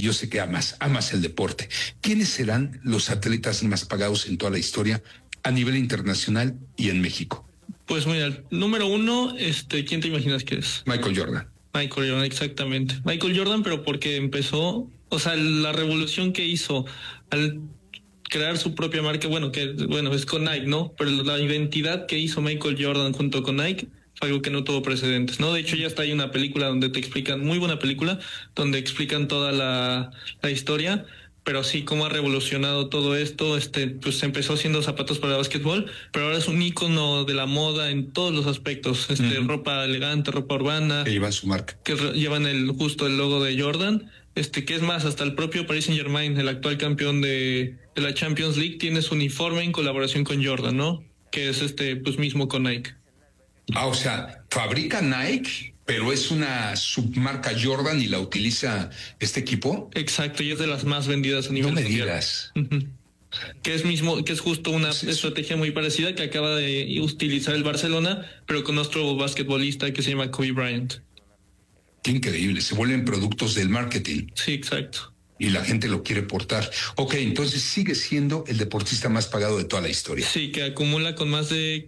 y yo sé que amas el deporte. ¿Quiénes serán los atletas más pagados en toda la historia a nivel internacional y en México? Pues mira, número uno, ¿quién te imaginas que es? Michael Jordan. Michael Jordan, exactamente. Michael Jordan, pero porque empezó, o sea, la revolución que hizo al crear su propia marca, es con Nike, ¿no? Pero la identidad que hizo Michael Jordan junto con Nike fue algo que no tuvo precedentes, ¿no? De hecho, ya está ahí una película donde te explican, muy buena película, donde explican toda la historia, pero sí, cómo ha revolucionado todo esto. Pues empezó haciendo zapatos para básquetbol, pero ahora es un ícono de la moda en todos los aspectos, ropa elegante, ropa urbana. Que llevan su marca. Que llevan el logo de Jordan, que es más, hasta el propio Paris Saint-Germain, el actual campeón de la Champions League, tiene su uniforme en colaboración con Jordan, ¿no? Que es pues mismo con Nike. O sea, fabrica Nike, pero es una submarca Jordan y la utiliza este equipo. Exacto, y es de las más vendidas a nivel mundial. No me digas. Que es justo una estrategia muy parecida que acaba de utilizar el Barcelona, pero con otro basquetbolista que se llama Kobe Bryant. Qué increíble, se vuelven productos del marketing. Sí, exacto. Y la gente lo quiere portar. Ok, entonces sigue siendo el deportista más pagado de toda la historia. Sí, que acumula con más de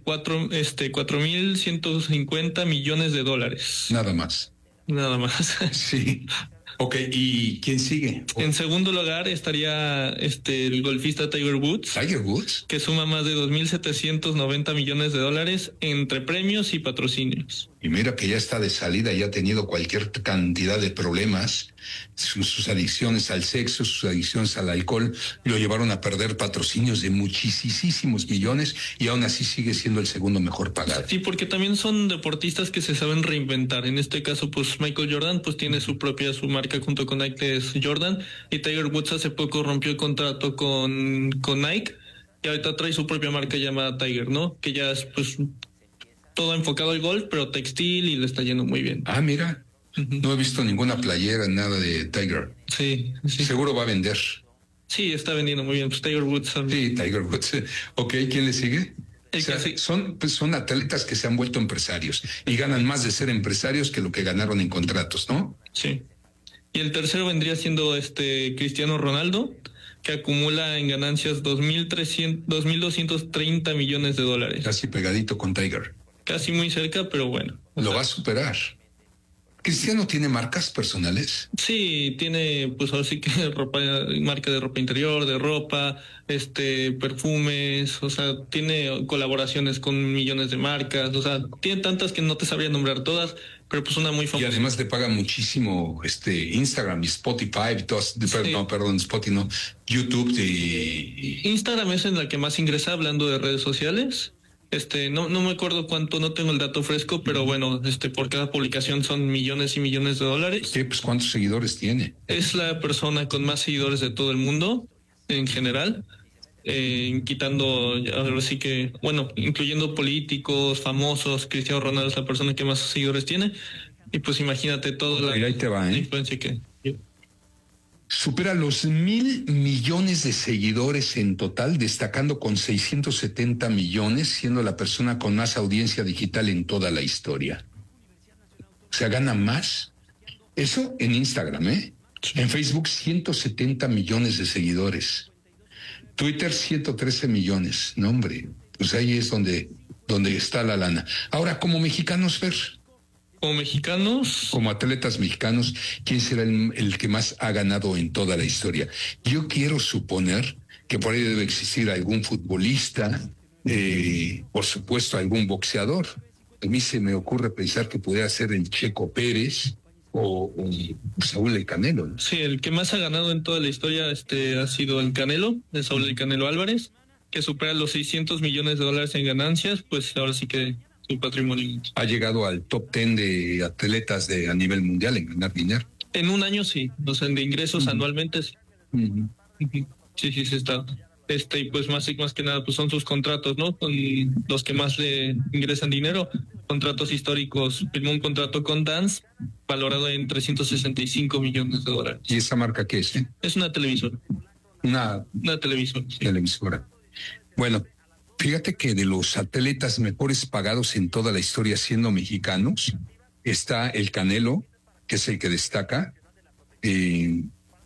4,150 millones de dólares. Nada más. Nada más. Sí. Ok, ¿y quién sigue? En segundo lugar estaría el golfista Tiger Woods. ¿Tiger Woods? Que suma más de 2,790 millones de dólares entre premios y patrocinios. Y mira que ya está de salida, ya ha tenido cualquier cantidad de problemas. Sus adicciones al sexo, sus adicciones al alcohol, lo llevaron a perder patrocinios de muchísimos millones y aún así sigue siendo el segundo mejor pagado. Sí, porque también son deportistas que se saben reinventar. En este caso, pues Michael Jordan pues tiene su marca junto con Nike, que es Jordan, y Tiger Woods hace poco rompió el contrato con Nike y ahorita trae su propia marca llamada Tiger, ¿no? Que ya es pues todo enfocado al golf, pero textil, y le está yendo muy bien. Ah, mira. No he visto ninguna playera, nada de Tiger. Sí. Seguro va a vender. Sí, está vendiendo muy bien. Pues Tiger Woods también. Sí, Tiger Woods. Ok, ¿quién le sigue? Son atletas que se han vuelto empresarios y ganan más de ser empresarios que lo que ganaron en contratos, ¿no? Sí. Y el tercero vendría siendo Cristiano Ronaldo, que acumula en ganancias 2,230 millones de dólares. Casi pegadito con Tiger. Casi muy cerca, pero bueno. Lo va a superar. ¿Cristiano tiene marcas personales? Sí, tiene, pues ahora sí que marca de ropa interior, de ropa, perfumes, o sea, tiene colaboraciones con millones de marcas, o sea, tiene tantas que no te sabría nombrar todas, pero pues una muy famosa. Y además le paga muchísimo Instagram y Spotify y todas, Spotify no, YouTube Instagram es en la que más ingresa, hablando de redes sociales. No me acuerdo cuánto, no tengo el dato fresco, pero bueno, por cada publicación son millones y millones de dólares. Sí, pues ¿cuántos seguidores tiene? Es la persona con más seguidores de todo el mundo, en general, quitando, ahora sí que, bueno, incluyendo políticos, famosos. Cristiano Ronaldo es la persona que más seguidores tiene, y pues imagínate toda ahí te va, la influencia que... Supera los 1,000 millones de seguidores en total, destacando con 670 millones, siendo la persona con más audiencia digital en toda la historia. O sea, gana más. Eso en Instagram, ¿eh? Sí. En Facebook, 170 millones de seguidores. Twitter, 113 millones. No, hombre, pues ahí es donde está la lana. Ahora, como mexicanos, Fer. Como mexicanos. Como atletas mexicanos, ¿quién será el que más ha ganado en toda la historia? Yo quiero suponer que por ahí debe existir algún futbolista, por supuesto algún boxeador. A mí se me ocurre pensar que pudiera ser el Checo Pérez o Saúl El Canelo, ¿no? Sí, el que más ha ganado en toda la historia ha sido el Canelo, de Saúl El Canelo Álvarez, que supera los 600 millones de dólares en ganancias, pues ahora sí que su patrimonio. Ha llegado al top 10 de atletas a nivel mundial en ganar dinero. En un año sí, o sea, de ingresos anualmente sí. Sí, está. Y pues más que nada, pues son sus contratos, ¿no? Con los que más le ingresan dinero. Contratos históricos. Firmó un contrato con Dance, valorado en 365 millones de dólares. ¿Y esa marca qué es? Es una televisora. Una televisora. Sí. Televisora. Bueno, fíjate que de los atletas mejores pagados en toda la historia siendo mexicanos, está el Canelo, que es el que destaca,